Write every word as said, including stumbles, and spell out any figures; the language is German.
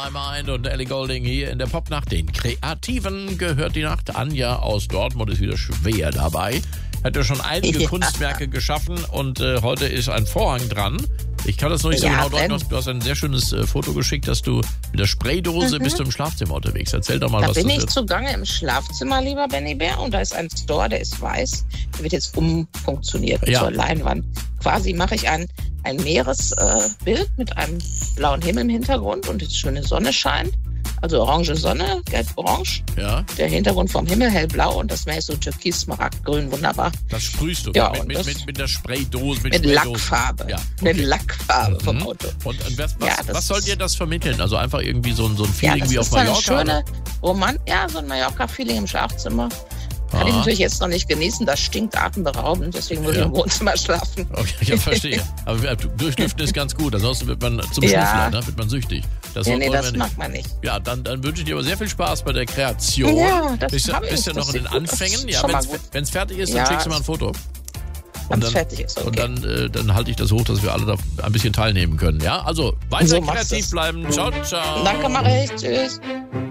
My Mind und Ellie Goulding hier in der Popnacht. Den Kreativen gehört die Nacht. Anja aus Dortmund ist wieder schwer dabei. Hat ja schon einige ja. Kunstwerke geschaffen und äh, heute ist ein Vorhang dran. Ich kann das noch nicht so ja, genau deuten. Du hast ein sehr schönes äh, Foto geschickt, dass du mit der Spraydose mhm. bist du im Schlafzimmer unterwegs. Erzähl doch mal, da was das ist. Da bin ich wird. zugange im Schlafzimmer, lieber Benny Bär. Und da ist ein Store, der ist weiß. Der wird jetzt umfunktioniert ja. zur Leinwand. Quasi mache ich ein, ein Meeresbild äh, mit einem blauen Himmel im Hintergrund und jetzt schöne Sonne scheint. Also orange Sonne, gelb-orange. Ja. Der Hintergrund vom Himmel hellblau und das Meer ist so türkis, smaragdgrün, wunderbar. Das sprühst du ja, mit, mit, mit, mit der Spraydose. Mit, mit Spraydose. Lackfarbe. Ja, okay. Mit Lackfarbe vom mhm. Auto. Und, und was, was, ja, was soll dir das vermitteln? Also einfach irgendwie so ein, so ein Feeling ja, wie auf Mallorca? Das ist eine schöne Roman ja, so ein Mallorca-Feeling im Schlafzimmer. Kann ah. ich natürlich jetzt noch nicht genießen, das stinkt atemberaubend, deswegen muss ja. ich im Wohnzimmer schlafen. Okay, ja, verstehe. Aber durchlüften ist ganz gut, ansonsten wird man zum ja. Schnüffler, ne? Wird man süchtig. Das nee, nee, das mag man nicht. Ja, dann, dann wünsche ich dir aber sehr viel Spaß bei der Kreation. Ja, das bist, habe ich. Bist ja noch in den Anfängen. Ja, wenn es fertig ist, dann ja. schickst du mal ein Foto. Und dann, fertig ist, okay. Und dann, äh, dann halte ich das hoch, dass wir alle da ein bisschen teilnehmen können. Ja, also weiter so kreativ bleiben. Ciao, ciao. Danke, mache ich. Tschüss.